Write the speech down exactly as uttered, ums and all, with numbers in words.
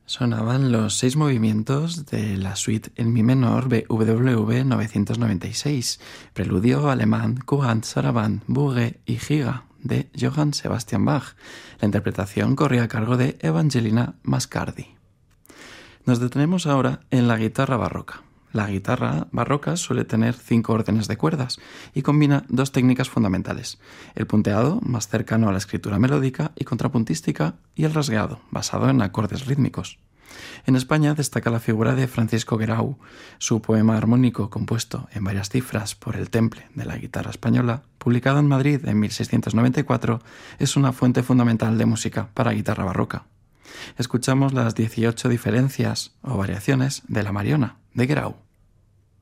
Sonaban los seis movimientos de la suite en mi menor B W V novecientos noventa y seis, preludio alemán, Courant, Sarabande, Bourget y Giga de Johann Sebastian Bach. La interpretación corría a cargo de Evangelina Mascardi. Nos detenemos ahora en la guitarra barroca. La guitarra barroca suele tener cinco órdenes de cuerdas y combina dos técnicas fundamentales: el punteado, más cercano a la escritura melódica y contrapuntística, y el rasgueado, basado en acordes rítmicos. En España destaca la figura de Francisco Guerau. Su poema armónico, compuesto en varias cifras por el Temple de la guitarra española, publicado en Madrid en mil seiscientos noventa y cuatro, es una fuente fundamental de música para guitarra barroca. Escuchamos las dieciocho diferencias o variaciones de la Mariona de Guerau.